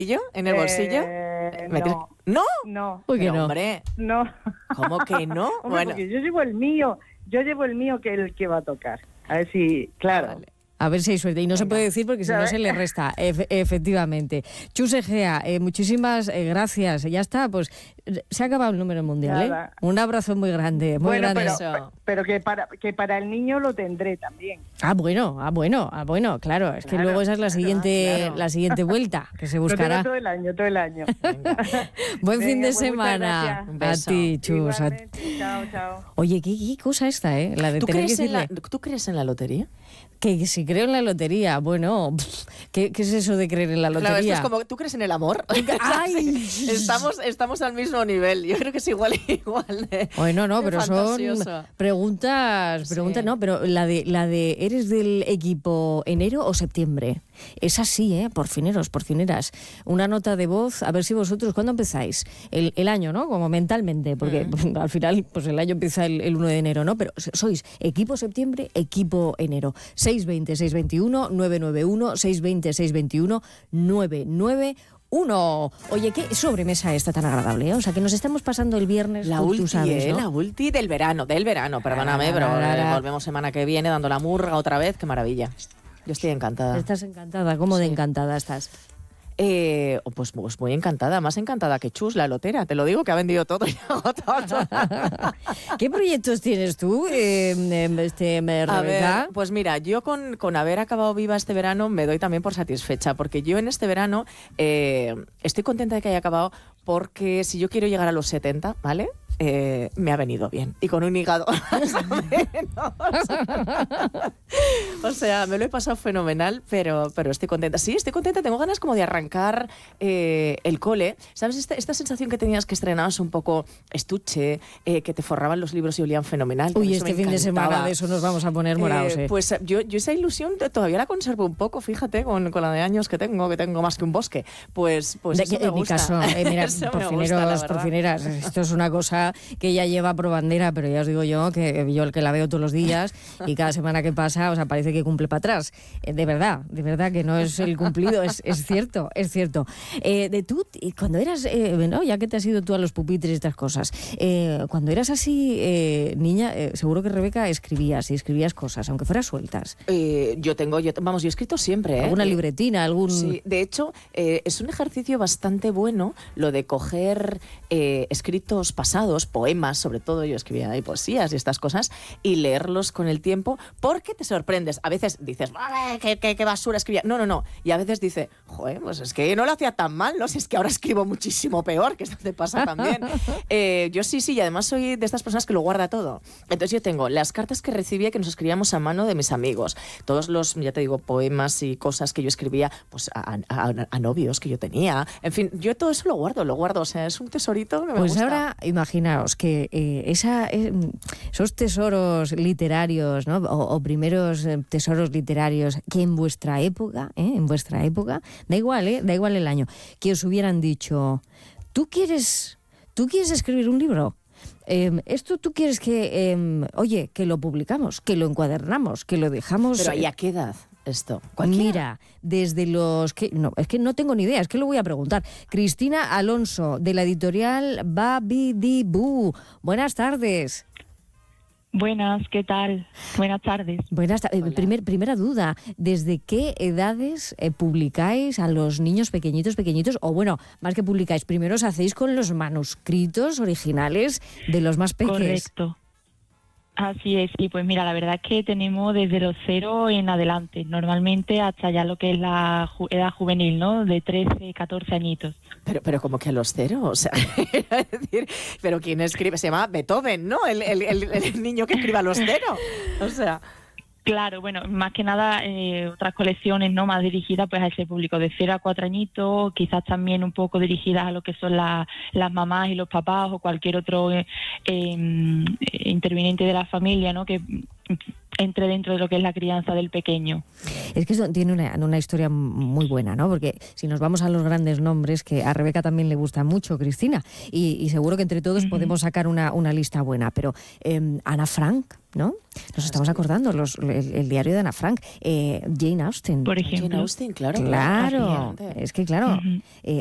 ¿En el bolsillo? No. ¿No? No. Uy, que Pero, no. hombre, No. ¿cómo que no? Hombre, Bueno, porque yo llevo el mío que es el que va a tocar. A ver si, claro. vale. A ver si hay suerte. Y no se puede decir porque si no ¿Sabes? se le resta, efectivamente. Chus Egea, muchísimas gracias. Ya está, pues se ha acabado el número mundial. Nada. Un abrazo muy grande, muy Bueno, grande. pero que para el niño lo tendré también. Bueno, claro. Es que Claro, luego esa es la siguiente, claro. la siguiente vuelta que se Lo buscará. tengo todo el año. Venga. Buen fin Venga, de pues muchas semana. gracias. Un A beso. ti, Chus. Igualmente, chao. Oye, ¿qué cosa esta, La de ¿Tú tener que ¿Tú crees en la lotería? Que si creo en la lotería, bueno, ¿qué es eso de creer en la lotería? Claro, esto es como, ¿tú crees en el amor? ¡Ay! Estamos al mismo nivel. Yo creo que es igual de Bueno, no, de pero son fantasioso. preguntas, Sí. no, pero la de ¿eres del equipo enero o septiembre? Es así, por fineras. Una nota de voz, a ver si vosotros, ¿cuándo empezáis? El año, ¿no? Como mentalmente, porque al final pues el año empieza el 1 de enero, ¿no? Pero sois equipo septiembre, equipo enero. 620-621-991, 620-621-991. Oye, qué sobremesa esta tan agradable, ¿eh? O sea, que nos estamos pasando el viernes, La tú ulti, sabes, ¿no? la ulti del verano, perdóname, pero volvemos semana que viene dando la murga otra vez, qué maravilla. Yo estoy encantada. Estás encantada, ¿cómo de Sí. encantada estás? Pues muy encantada, más encantada que Chus, la lotera. Te lo digo, que ha vendido todo y ha agotado todo. ¿Qué proyectos tienes tú, A ver, Rebeca? pues mira, yo con haber acabado viva este verano me doy también por satisfecha, porque yo en este verano estoy contenta de que haya acabado, porque si yo quiero llegar a los 70, ¿vale? Me ha venido bien. Y con un hígado más o menos. O sea, me lo he pasado fenomenal, pero estoy contenta. Sí, estoy contenta. Tengo ganas como de arrancar el cole. ¿Sabes? Esta sensación que tenías que estrenabas un poco estuche, que te forraban los libros y olían fenomenal. Uy, Eso me este fin de encantaba. semana de eso nos vamos a poner morados, Pues yo esa ilusión todavía la conservo un poco, fíjate, con la de años que tengo más que un bosque. Pues eso me en mi gusta. caso, mira, Eso me gusta, la verdad. porfineras, esto es una cosa que ya lleva por bandera, pero ya os digo yo que yo el que la veo todos los días y cada semana que pasa, o sea, parece que cumple para atrás. De verdad que no es el cumplido, es cierto. De tú, cuando eras, no, ya que te has ido tú a los pupitres y estas cosas, cuando eras así, niña, seguro que Rebeca escribías cosas, aunque fueran sueltas. Yo he escrito siempre, ¿eh? ¿Alguna libretina, algún...? Sí, de hecho, es un ejercicio bastante bueno lo de coger escritos pasados, poemas sobre todo, yo escribía ahí poesías y estas cosas, y leerlos con el tiempo, porque te sorprendes. A veces dices, qué basura escribía. No. Y a veces dice, joder, pues es que no lo hacía tan mal, ¿no? Si es que ahora escribo muchísimo peor, que esto te pasa también. Yo sí, y además soy de estas personas que lo guarda todo. Entonces yo tengo las cartas que recibía, que nos escribíamos a mano de mis amigos, todos los, ya te digo, poemas y cosas que yo escribía pues a novios que yo tenía. En fin, yo todo eso lo guardo, o sea, es un tesorito que me Pues gusta. ahora, imaginaos que esos tesoros literarios, ¿no? o primeros tesoros literarios que en vuestra época, da igual el año, que os hubieran dicho, ¿tú quieres escribir un libro? Esto tú quieres que, que lo publicamos, que lo encuadernamos, que lo dejamos... Pero ¿y a qué edad esto? Mira, desde los... es que no tengo ni idea, es que lo voy a preguntar. Cristina Alonso, de la editorial Babidi-Boo. Buenas tardes. Buenas, ¿qué tal? Buenas tardes. Primera duda, ¿desde qué edades publicáis a los niños pequeñitos? O bueno, más que publicáis, primero os hacéis con los manuscritos originales de los más pequeños. Correcto. Así es, sí, pues mira, la verdad es que tenemos desde los 0 en adelante, normalmente hasta ya lo que es la edad juvenil, ¿no? De 13, 14 añitos. Pero como que a los 0, o sea, es decir, pero ¿quién escribe? Se llama Beethoven, ¿no? El niño que escribe a los 0, o sea... Claro, bueno, más que nada otras colecciones no más dirigidas pues a ese público de 0 a 4 añitos, quizás también un poco dirigidas a lo que son las mamás y los papás o cualquier otro interviniente de la familia, ¿no? Que entre dentro de lo que es la crianza del pequeño. Es que eso tiene una historia muy buena, ¿no? Porque si nos vamos a los grandes nombres, que a Rebeca también le gusta mucho, Cristina, y seguro que entre todos podemos sacar una lista buena, pero Ana Frank, ¿no? Nos estamos acordando, el diario de Ana Frank, Jane Austen. Por ejemplo. Jane Austen, claro. Claro, es que claro,